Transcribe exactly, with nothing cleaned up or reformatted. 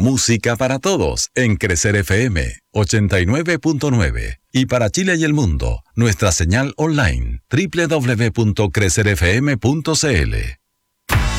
Música para todos en Crecer F M ochenta y nueve punto nueve. Y para Chile y el mundo, nuestra señal online doble u doble u doble u punto crecer f m punto c l.